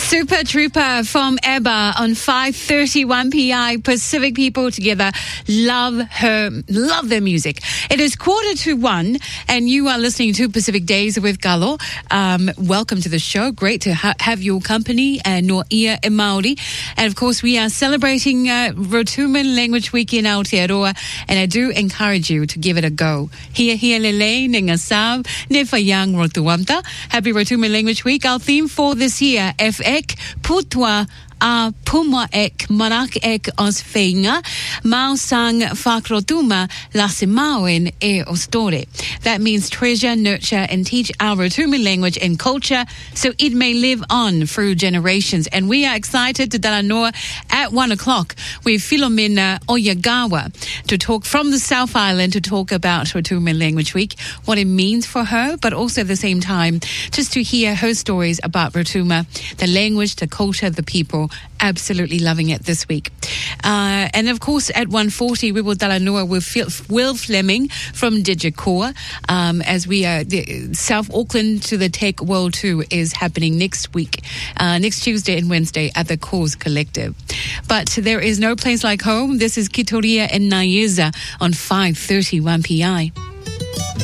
Super Trooper from Ebba on 5:31 PI. Pacific people together love their music. It is 1:45 and you are listening to Pacific Days with Galo. Welcome to the show. Great to have your company and no ia e Māori. And of course we are celebrating Rotuma Language Week in Aotearoa, and I do encourage you to give it a go. Hia lele ninga sab ne whaiang rotuamta. Happy Rotuma Language Week. Our theme for this year, FX Putwa a puma ek marak ek os feinga mau sang fakrotuma lasimauin e ostore. That means treasure, nurture and teach our Rotuma language and culture so it may live on through generations. And we are excited to Dalanoa at 1:00 with Philomena Oyagawa to talk from the South Island to talk about Rotuma Language Week, what it means for her, but also at the same time just to hear her stories about Rotuma, the language, the culture, the people. Absolutely loving it this week. And of course at 1:40 we will Dalanoa with Will Fleming from Digicore, as we are South Auckland to the Tech World 2 is happening next week, next Tuesday and Wednesday at the Cause Collective. But there is no place like home. This is Kitoria and Naiza on 5:31 PI.